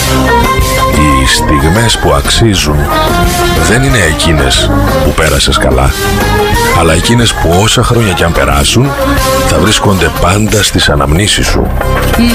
Οι στιγμές που αξίζουν δεν είναι εκείνες που πέρασες καλά, αλλά εκείνες που όσα χρόνια κι αν περάσουν θα βρίσκονται πάντα στις αναμνήσεις σου.